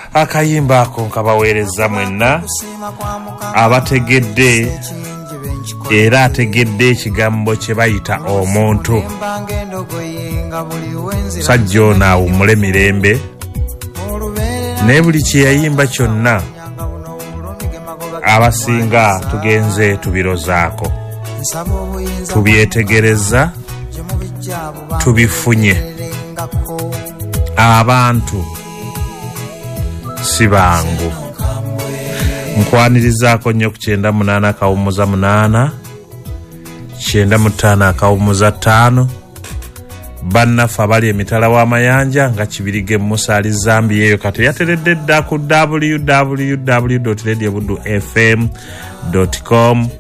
akayimba ako nkabaweereza mwenna abategedde era ategedde ekigambo kye bayita omuntu. Sajja ono awummule mirembe ne buli kye yayimba kyonna abasinga tugenze tubirozaako, tubyetegereza, tubifunye. Abantu si bangu. Nkwanirizaako nnyo ku 98 kawumuza 8 95 kawumuza 5 bannaffe abali emitala w'amayanja nga Kibirige Musa ali Zambia eyo kati yateredde dda ku www.radiobudufm.com.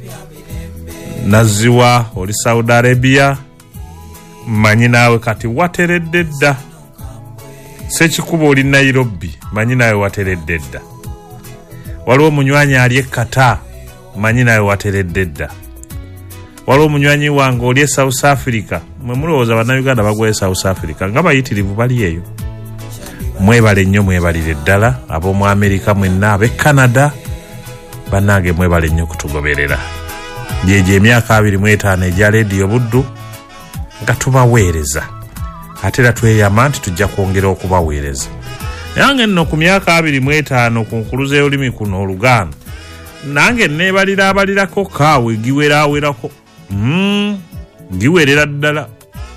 Naziwa oli Saudi Arabia manyi naawe kati wateredde dda. Sekikubo oli Nairobi manyi naawe wateredde dda. Waliwo munywanyi ali Qatar manyi naawe wateredde dda. Waliwo munywanyi wange oli South Africa, mwe mulowooza bannayuganda bagwaye South Africa nga bayitirivu bali eyo. Mwebale nnyo, mwebalire ddala ab'omu Amerika mwenna, ab'e Canada bannange mwebale nnyo kutugoberera. Gyejo emyaka 25 egya Radio Buddu nga tubaweereza, ate era tweyama nti tujja kwongera okubaweereza. Nange nno ku myaka 25 ku nkuluze y'olulimi kuno Oluganda, nange neebalira abalirako kaawe giwerawerako. Giwerera ddala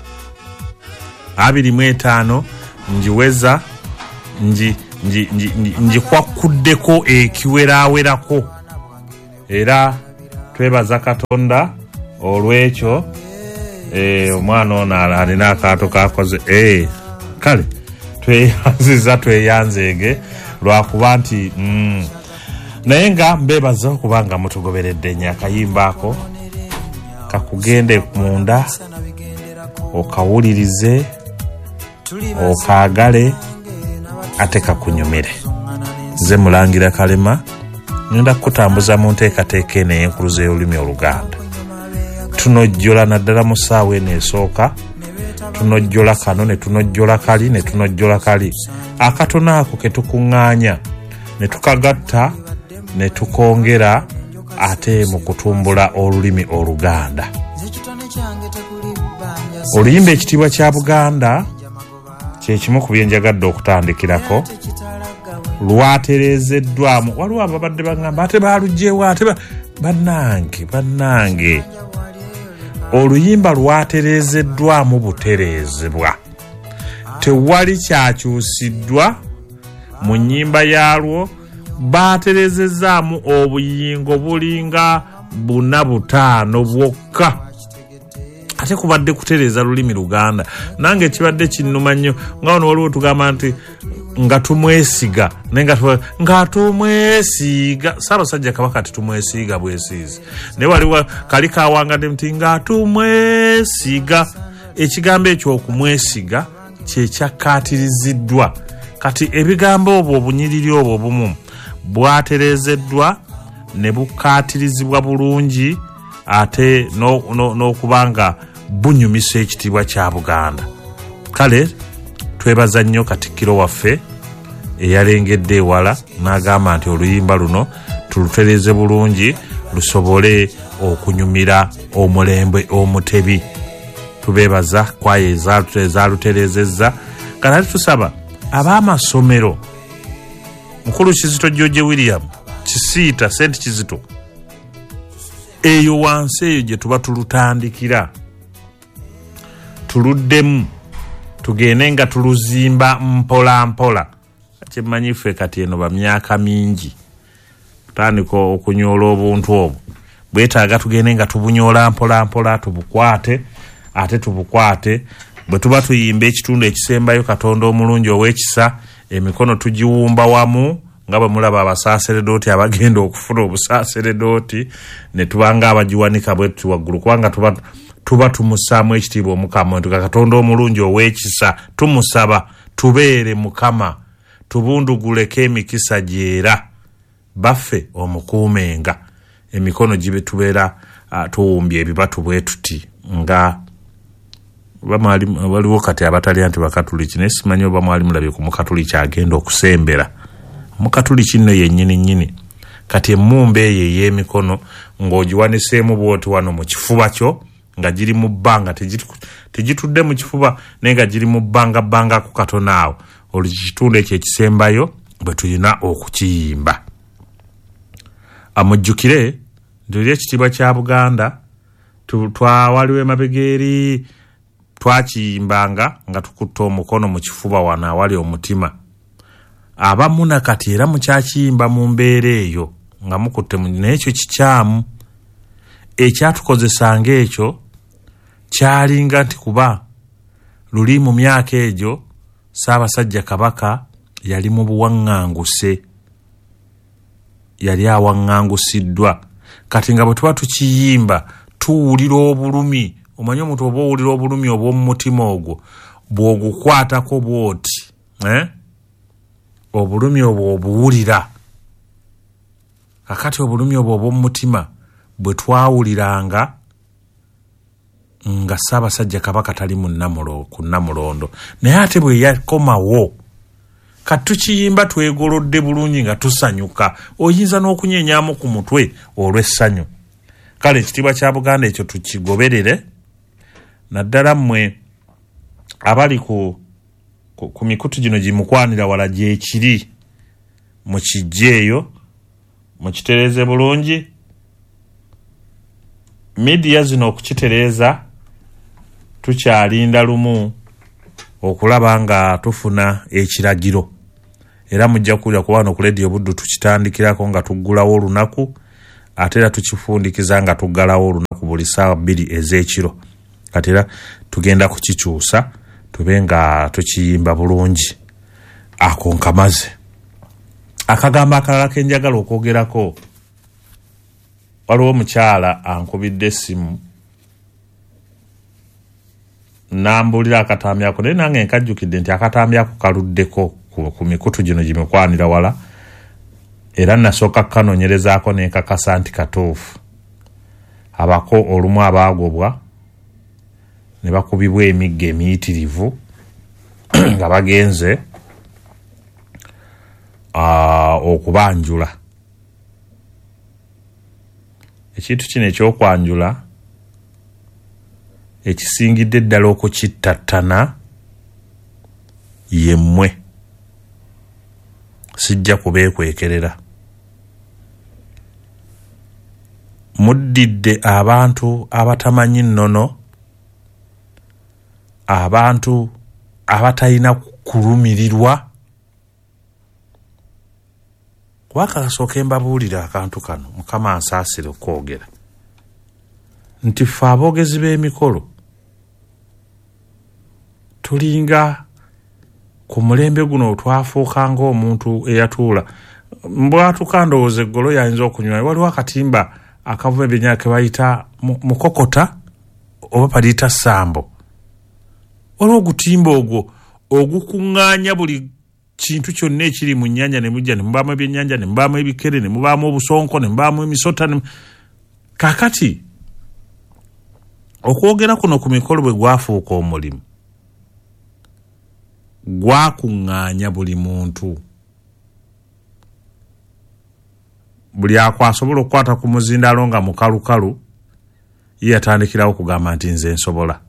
25 njiweza njikwakuddeko ekiwerawerako. Era twebaza Katonda olw'ekyo. Omwana ono alina akaato kakoze. Kale tweyanzege lwakuba nti naye nga mbebaza okubanga mutugoberedde nnyo. Akayimba ako kakugende munda, okawulirize, okaagale, ate kakunyumire. Nze Mulangira Kalema ngenda kukutambuza mu nteekateeka eno ey'enkuluze y'olulimi Oluganda. Tunojjola naddala mu ssaawa eno esooka, tunojjola kano ne tunojjola kali ne tunojjola kali. Akatono ako ke tukuŋŋaanya ne tukagatta ne tukongera ate mu kutumbula olulimi Oluganda. Oluyimba ekitiibwa kya Buganda kye kimu ku bye njagadde okutandikirako. Lwatereezeddwamu, waliwo ababadde baŋŋamba ate baalugyewo ate bannange. Oluyimba lwatereezeddwamu butereezebwa. Tewali kyakyusiddwa mu nnyimba yaalwo. Baatereezezzaamu obuyingo bulinga 4-5 bwokka. Ate kubadde kutereeza lulimi Luganda. Nange kibadde kinnuma nnyo nga wano waliwo tugamba nti nga tumwesiga nga tumwesiga. Ssaabasajja Kabaka titumwesiga bwesiizi. Naye waliwo kali kawangadde nti nga tumwesiga. Ekigambo ekyo okumwesiga kye kyakkaatiriziddwa. Kati ebigambo obwo obunyiriri obwo obumu bwatereezeddwa ne bukkaatirizibwa bulungi ate n'okubanga bunyumisa ekitiibwa kya Buganda. Kale twebaza nnyo Katikkiro waffe eyalengedde ewala n'agamba nti oluyimba luno tulutereeze bulungi lusobole okunyumira omulembe omutebi. Tubeebaza kwaye ezaalutereezezza. Kale tusaba ab'amasomero, Mukulu Kizito George William Kisiita St. Kizito, eyo wansi eyo gye tuba tulutandikira, tuluddemu tugende nga tuluzimba mpola mpola. Kyemmanyi ffe kati eno bamyaka mingi tutandika okunyoola obuntu obwo. Bwetaaga tugende nga tubunyoola mpola mpola, tubukwate ate tubukwate. Bwe tuba tuyimba ekitundu ekisembayo Katonda omulungi ow'ekisa, emikono tugiwumba wamu nga bwe mulaba abasaaseredooti abagenda okufuna obusaaseredooti ne tubanga abagiwanika bwe tuti waggulu, kubanga tuba tumusaamu ekitiibwa Omukama. Katonda omulungi ow'ekisa tumusaba tubeere Mukama, tubunduguleko emikisa gyera, baffe omukuumenga, emikono gibe tubeera tuwumbye ebibatu bwe tuti nga waliwo kati abatalya nti Bakatuliki, naye simanyi oba mwali mulabye ku Mukatuliki agenda okusembera mukatuli kinno yennyini kati emmumba eyo ey'emikono ng'ogiwaniseemu bwoti wano mu kifuba kyo nga giri mu bbanga tegitudde mu kifuba naye nga giri mu bbanga ku katono awo olwo kitundu ekyo ekisembayo bwe tulina okukiyimba. Amujjukire tuli ekitiibwa kya Buganda waliwo emabega eri twakiyimbanga nga tukutta omukono mu kifuba wano awali omutima. Abamu nakati era mukyakiyimba mu mbeera eyo nga mukutte n'ekyo kikyamu. Ekyatukozesanga ekyo kyalinga nti kuba luli mu myaka egyo Ssaabasajja Kabaka yali mu buwaŋŋanguse, yali awaŋŋangusiddwa. Kati nga bwe tuba tukiyimba tuwulira obulumi. Omanyi omuntu oba owulira obulumi obw'omu mutima ogwo bw'ogukwatako bw'oti obulumi obwo obuwulira. Kakati obulumi obwo obw'omu mutima bwe twawuliranga nga Ssaabasajja Kabaka tali ku Namulondo, naye ate bwe yakomawo kati tukiyimba twegolodde bulungi nga tusanyuka, oyinza n'okunyenyaamu ku mutwe olw'essanyu. Kale ekitiibwa kya Buganda ekyo tukigoberere, naddala mmwe abali ku mikutu gino gimukwanira wala gyekiri mu kijjeeyo mukitereeze bulungi. Media zino okukitereeza tukyalinda lumu okulaba nga tufuna ekiragiro, era mujja kuwulira ku wano ku Radio Buddu tukitandikirako nga tuggulawo olunaku ate era tukifundikiza nga tuggalawo olunaku buli ssaawa 2 ez'ekiro. Kati era tugenda kukikyusa tube nga tukiyimba bulungi. Ako nkamaze. Akagambo akalala ke njagala okwogerako, waliwo omukyala ankubidde essimu n'ambulira akatambi ako, naye nange nkajjukidde nti akatambi ako kaluddeko ku mikutu gino gimukwanira wala, era nasooka kukanoonyerezaako ne nkakasa nti katuufu. Abako olumu abaagobwa ne bakubibwa emigga emiyitirivu nga bagenze okubanjula. Ekintu kino ekyokwanjula ekisingidde ddala okukittattana yemmwe, sijja kubeekwekerera. Muddidde abantu abatamanyi nnono, abantu abatalina kulumirirwa. Wakakasooka mbabuulira akantu kano, Mukama ansaasire okwogera nti ffe aboogezi b'emikolo tulinga ku mulembe guno twafuuka ng'omuntu eyatuula mbwatuka ndowooza eggolo yayinza okunywa. Waliwo akatimba akavuba ebyennyanja ke bayita mukokota oba paliyita ssambo. Waliwo ogutimba ogwo ogukuŋŋaanya buli kintu kyonna ekiri mu nnyanja ne mujja ne mubaamu ebyennyanja ne mubaamu ebikere ne mubaamu obusonko ne mubaamu emisota. Kaakati okwogera kuno ku mikolo bwe gwafuuka omulimu gwakuŋŋaanya buli muntu. Buli akwasobola okukwata ku muzindaalo nga mukalukalu ye yatandikirawo okugamba nti nze nsobola.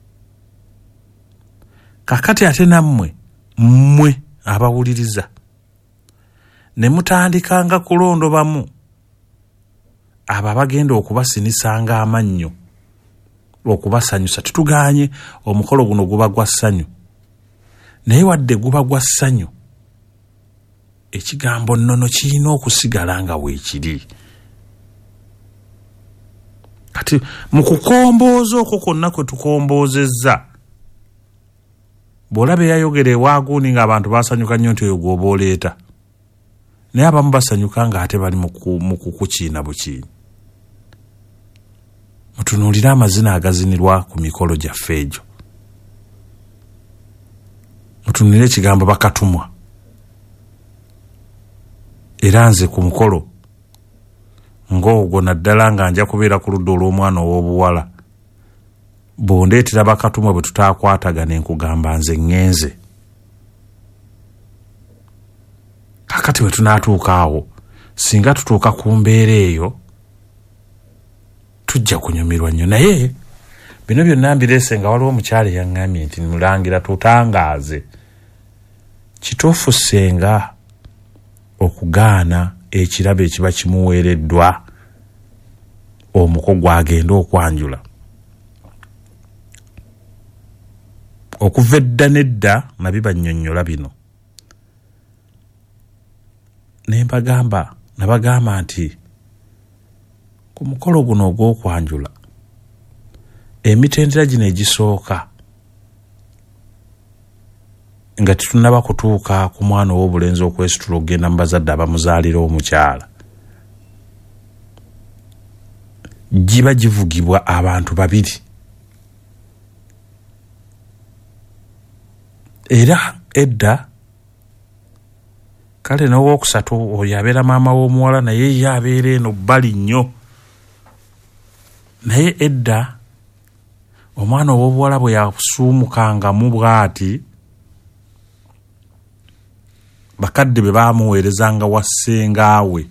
Kaakati ate nammwe mmwe abawuliriza ne mutandikanga kulondobamu abo abagenda okubasinisanga amannyo okubasanyusa. Tutuganye omukolo guno guba gwa ssanyu, naye wadde guba gwa ssanyu ekigambo nnono kirina okusigala nga weekiri. Kati mu kukombooza okwo kwonna kwe tukomboozezza, bw'olaba eyayogera ewaaguuni ng'abantu basanyuka nnyo nti oyo gw'oba oleeta, naye abamu basanyuka ng'ate bali mu kukukiina bukiini. Mutunuulire amazina agazinirwa ku mikolo gyaffe egyo. Mutunuulire ekigambo bakatumwa. Era nze ku mukolo ng'ogwo naddala nga nja kubeera ku ludda olw'omwana ow'obuwala, bw'ondeetera bakatumwa bwe tutaakwatagana enkugamba nze ŋŋenze. kakati we tunaatuukaawo singa tutuuka ku mbeera eyo tujja kunyumirwa nnyo. Naye bino byonna mbireese nga waliwo omukyala yaŋŋambye nti mulangira tutangaaze. Kituufu senga okugaana ekirabo ekiba kimuweereddwa omuko gwagenda okwanjula. Okuva edda n'edda nabibannyonnyola bino. Nabagamba nti ku mukolo guno ogw'okwanjula emitendera gino egisooka nga tetunaba kutuuka ku mwana ow'obulenzi okwesitula okugenda mu bazadde abamuzaalira omukyala, giba givugibwa abantu babiri. Era edda kale n'owookusatu oyo abeera maama w'omuwala naye ye abeera eno bbali nnyo. Naye edda omwana ow'obuwala bwe yasuumukangamu bw'ati bakadde be baamuweerezanga wa ssengaawe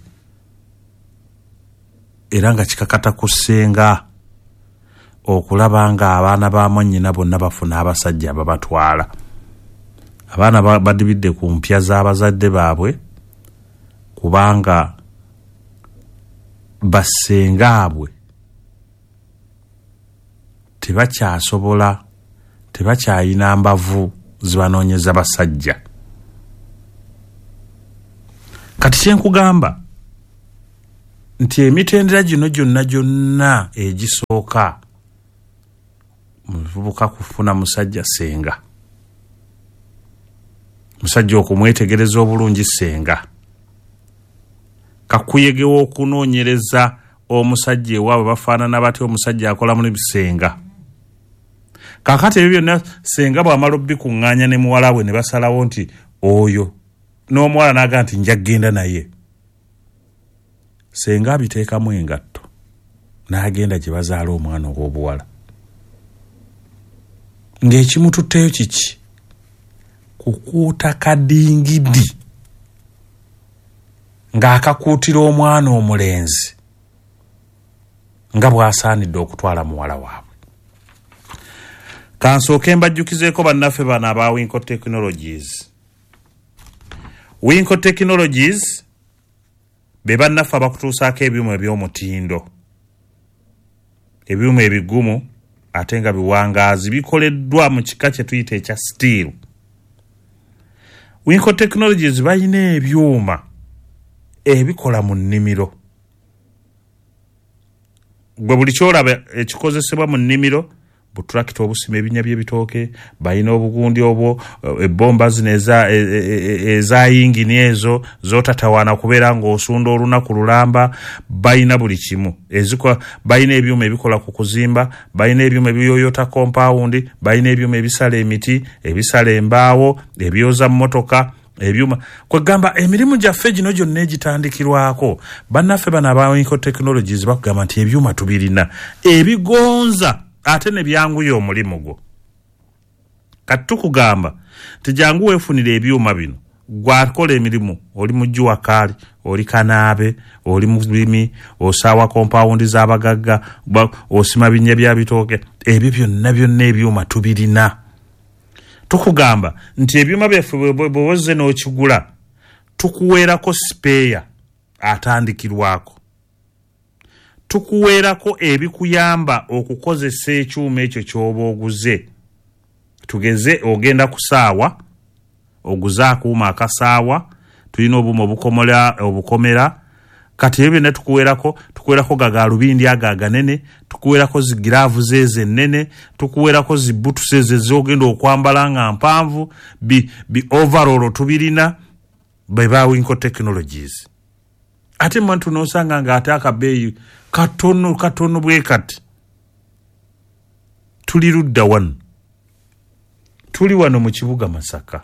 era nga kikakata ku ssenga okulaba nga abaana ba mwannyina bonna bafuna abasajja ababatwala. Abaana badibidde ku mpya z'abazadde baabwe kubanga bassengaabwe tebakyasobola, tebakyayina mbavu zibanoonyeza basajja. Kati kyenkugamba nti emitendera gino gyonna egisooka muvubuka kufuna musajja senga, musajja okumwetegereza obulungi senga, kakuyegewa okunoonyereza omusajja ewaabwe bafaanana batya, omusajja akola mu bisenga. Kaakati ebyo byonna senga bw'amala obbikuŋŋaanya ne muwala we ne basalawo nti oyo, n'omuwala n'aga nti nja kgenda naye, senga abiteekamu engatto n'agenda gye bazaala omwana ow'obuwala. Ng'ekimututteyo kiki? Kukuuta kadingidi ng'akakuutira omwana omulenzi nga bw'asaanidde okutwala muwala waabwe. Kansooke mbajjukizeeko bannaffe bano aba Winco Technologies. Winco Technologies be bannaffe abakutuusaako ebyuma eby'omutindo, ebyuma ebigumu ate nga biwangaazi, bikoleddwa mu kika kye tuyita ekya steel. Winco Technologies balina ebyuma ebikola mu nnimiro. Gwe buli kyolaba ekikozesebwa mu nnimiro, butulakita obusima ebinya by'ebitooke, balina obugundi obwo, ebbomba zino eza yingini ezo zotatawaana kubeera ng'osunda olunaku lulamba, balina buli kimu. Balina ebyuma ebikola ku kuzimba, balina ebyuma ebiyooyota kompawundi, balina ebyuma ebisala emiti, ebisala embaawo, ebyoza mmotoka, ebyuma. Kwegamba emirimu gyaffe gino gyonna egitandikirwako, bannaffe bano aba Winco Technologies bakugamba nti ebyuma tubirina ebigonza ate ne byanguya omulimu gwo. Kati tukugamba tijangu weefunire ebyuma bino, gwakola emirimu, oli mujju wakaali, oli kanaabe, oli mulimi, osaawa kompawundi z'abagagga, osima binnya bya bitooke, ebyo byonna ebyuma tubirina. Tukugamba nti ebyuma byaffe bw'ozze n'okigula tukuweerako sipeeya atandikirwako, tukuweerako ebikuyamba okukozesa ekyuma ekyo ky'oba oguze. Tugeze ogenda ku saawa, oguze akuuma akasaawa, tulina obuuma obukomera, kati ebyo byonna tukuweerako gagaalubindi ago aganene, tukuweerako zigiraavu zeeze ennene, tukuweerako zibutusi ezo z'ogenda okwambala nga mpanvu, bi overall tubirina, be ba Winco Technologies. Ate mwantu n'osanga ng'ate akabeeyi katono bwe kati. Tuli ludda wano. Tuli wano mu kibuga Masaka,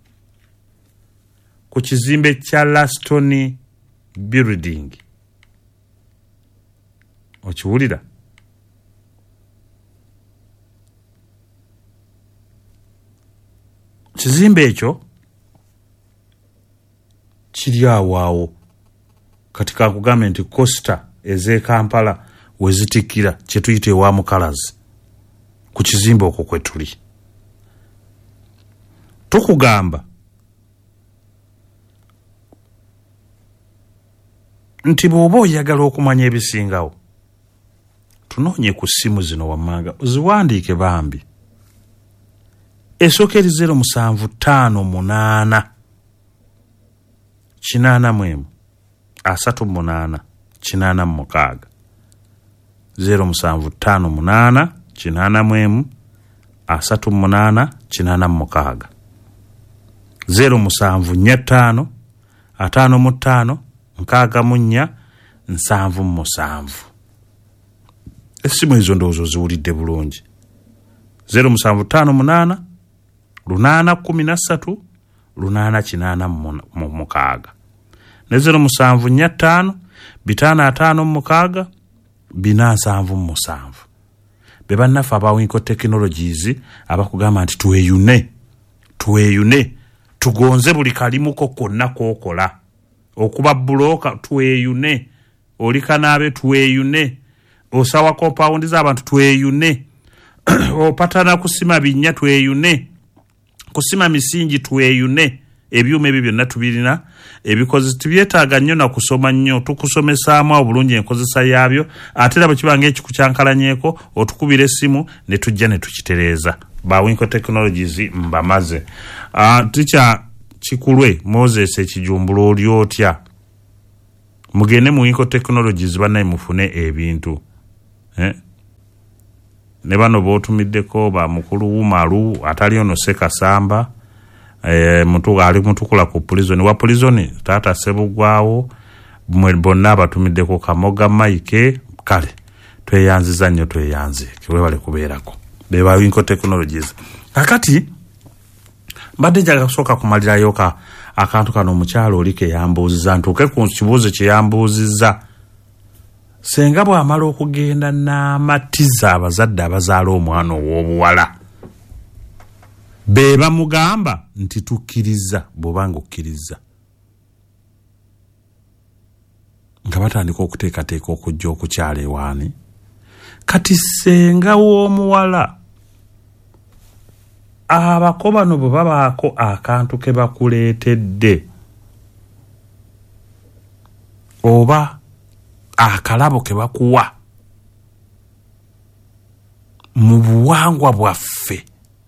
ku kizimbe kya Laston Building. Okiwulira? Kizimbe ekyo kiri awo kati kakugamba nti Costa eze Kampala wezitikira kye tuyite wa mukalazi ku kizimbe okwo kwe tuli. Tukugamba nti bw'oba oyagala okumanya ebisingawo tunoonye ku ssimu zino wammanga oziwandiike bambi. Esooka eri 0758 84 38 86 0758 84 38 86 0745 55 64 77. Essimu ezo ndowooza ziwulidde bulungi. 0758 813 886 ne 0745 556 477. Be bannaffe aba Winco Technologies abakugamba nti tweyune tugonze buli kalimuko konna kookola okuba buloka tweyune oli kanaabe tweyune osawa compound z'abantu tweyune opatana kusima binnya tweyune kusima misingi tweyune ebyuma ebyo byonna tubirina ebikozi tubyetaaga nnyo na kusoma nnyo tukusomesaamu obulungi enkozesa yaabyo ate laba kibanga ekikukyankalanyeeko otukubira essimu ne tujja ne tukitereeza. Ba Winco Technologies mbamaze. Ticha Chikulwe Moses ekijumbulo oli otya mugende mu Winco Technologies banaye mufune ebintu ne bano bootumiddeko ba mukulu Wumalu atali ono Sekasamba mutu ali mutukula ku prison wa prison tata Sebugwawo mwe bonna batumiddeko Kamoga Mike kale tweyanziza nnyo tweyanze kiwe bale kubeerako be ba Winco Technologies. Kakati mbadde njaga kusooka kumalirayo akantu kano omukyalo olike yambuuziza ntuuke ku kibuuzo kye yambuuzizza. Senga bw'amala okugenda n'amatiza abazadde abazaala omwana ow'obuwala be bamugamba nti tukkiriza bw'obanga okkiriza nga batandika okuteekateeka okujja okukyala ewaani. Kati senga w'omuwala abako bano bwe babaako akantu ke bakuleetedde oba akalabo ke bakuwa mu buwangwa bwaffe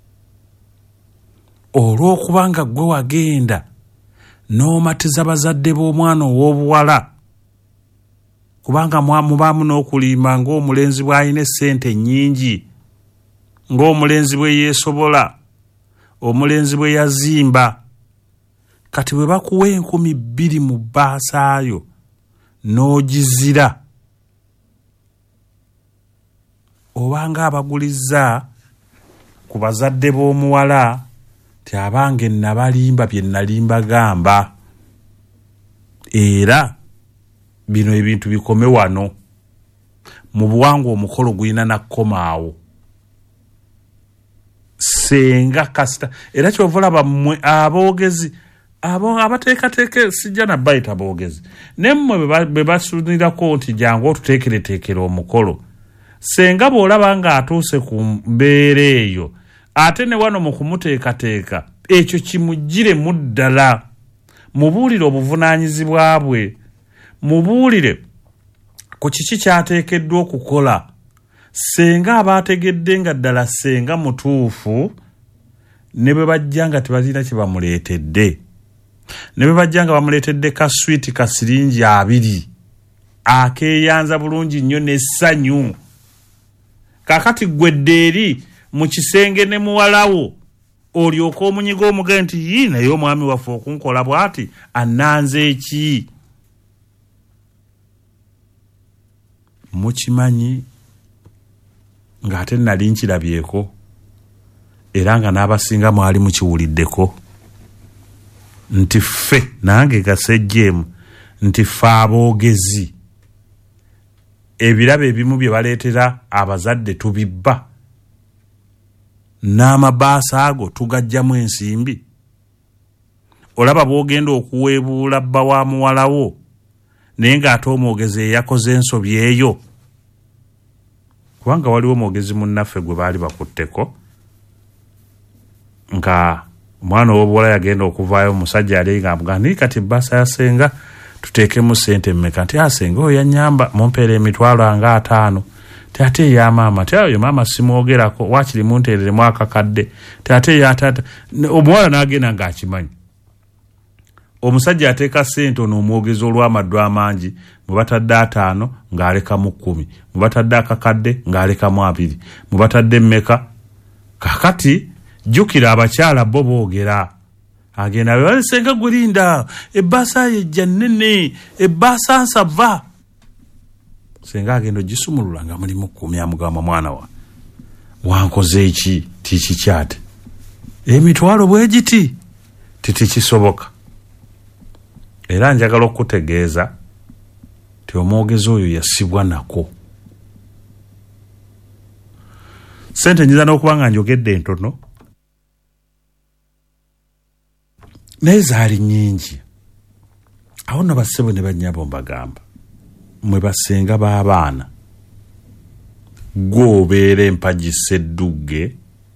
olw'okubanga gwe wagenda n'omatiza bazadde b'omwana ow'obuwala kubanga mubaamu n'okulimba ng'omulenzi bw'alina essente nnyingi, ng'omulenzi bwe yeesobola, omulenzi bwe yazimba. Kati bwe bakuwa 20,000 mu baasaayo n'ogizira obanga abagulizza ku bazadde b'omuwala ti abange nabalimba bye nalimba gamba era bino ebintu bikome wano mu buwangwa omukolo gulina nakkomaawo. Senga kasita era kyovula bammwe aboogezi abateekateeke sijja na bayita boogezi nemmwe be basunirako nti jangu otuteekereteekera omukolo. Senga bw'olaba nga atuuse ku mbeera eyo ate ne wano mu kumuteekateeka ekyo kimugire muddala mubuulire obuvunaanyizibwa bwe mubuulire ku kiki kyateekeddwa okukola. Senga abaategedde nga ddala senga mutuufu ne bwe bajja nga tebalina kye bamuleetedde ne bwe bajja nga bamuleetedde ka switi ka siringi 2 akeeyanza bulungi nnyo n'essanyu. Kakati gwedde eri mu kisenge ne muwalawo olyoka omunyiga omugee nti naye omwami waffe okunkola bw'ati annanze eki. Mukimanyi ng'ate nali nkirabyeko era nga n'abasinga mwali mukiwuliddeko nti ffe nange gasejjeemu nti ffe aboogezi ebirabo ebimu bye baleetera abazadde tubibba n'amabaasa ago tugajjamu ensimbi. olaba bwogenda okuweebuula bba wa muwalawo naye ng'ate omwogezi eyakoze ensobi eyo. Kubanga waliwo omwogezi munnaffe gwe baali bakutteko nga omwana ow'obuwala yagenda okuvaayo omusajja ali ng'amugaa naye kati bbaasa yasenga tuteekemu ssente mmeka nti asenga oyo yannyamba mumpeera emitwalo nga 5 ti ate eya maama ti oyo maama simwogerako waakiri munteereremu akakadde ti ate eya taata. Omuwala n'agenda ng'akimanyi. Omusajja ateeka ssente ono omwogezi olw'amaddu amangi mu batadde 5 ng'alekamu 10 mu batadde akakadde ng'alekamu 2 mu batadde mmeka. Kakati jjukira abakyala bo boogera agenda balisenga gulinda ebbaasa yejja nnene ebbaasa nsava senga agenda ogisumulula nga mulimu 10 amugamba mwana wa wankoze eki tikikyate emitwalo bwe giti titikisoboka. Era njagala okutegeeza ti omwogezi oyo yasibwa nako. Sente nyiza n'okuba nga njogedde entono naye zaali nnyingi. Awo nno bassebo ne bannyabo mbagamba mwe basenga b'abaana gw'obeera empagi Sseddugge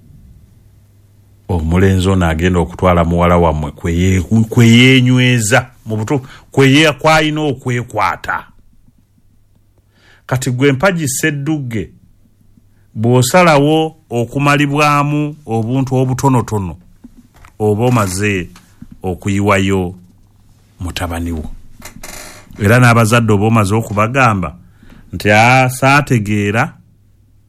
omulenzi ono agenda okutwala muwala wammwe kwe yeenyweza mu butuufu kwayina okwekwata. Kati gwe empagi Sseddugge bw'osalawo okumalibwamu obuntu obutonotono oba omaze okuyiwayo mutabani wo. Era n'abazadde oba omaze okubagamba nti saategeera